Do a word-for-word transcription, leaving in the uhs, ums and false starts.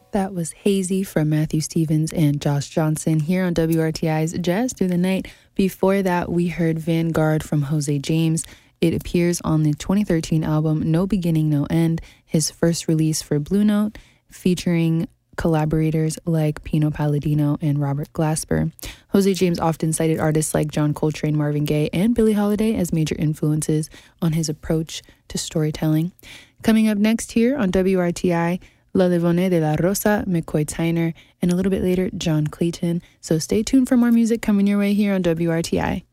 That was Hazy from Matthew Stevens and Josh Johnson here on W R T I's Jazz Through the Night. Before that, we heard Vanguard from Jose James. It appears on the twenty thirteen album No Beginning, No End, his first release for Blue Note, featuring collaborators like Pino Palladino and Robert Glasper. Jose James often cited artists like John Coltrane, Marvin Gaye, and Billie Holiday as major influences on his approach to storytelling. Coming up next here on W R T I, La Devone de la Rosa, McCoy Tyner, and a little bit later, John Clayton. So stay tuned for more music coming your way here on W R T I.